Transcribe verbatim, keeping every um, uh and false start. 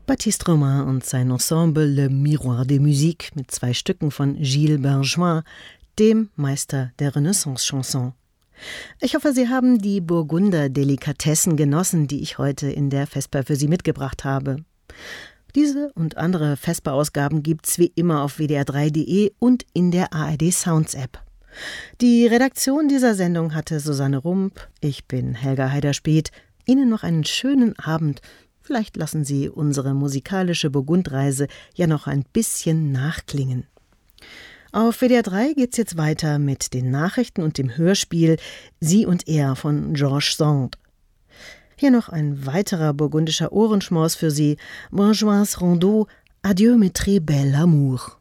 Baptiste Romain und sein Ensemble Le Miroir des Musiques mit zwei Stücken von Gilles Bergjoin, dem Meister der Renaissance-Chanson. Ich hoffe, Sie haben die Burgunder-Delikatessen genossen, die ich heute in der Vesper für Sie mitgebracht habe. Diese und andere Vesper-Ausgaben gibt's wie immer auf w d r drei punkt d e und in der A R D Sounds App. Die Redaktion dieser Sendung hatte Susanne Rump. Ich bin Helga Heider-Späth. Ihnen noch einen schönen Abend. Vielleicht lassen Sie unsere musikalische Burgundreise ja noch ein bisschen nachklingen. Auf W D R drei geht's jetzt weiter mit den Nachrichten und dem Hörspiel Sie und Er von Georges Sand. Hier noch ein weiterer burgundischer Ohrenschmaus für Sie. Bourgeois Rondeau, Adieu mes très bel amour.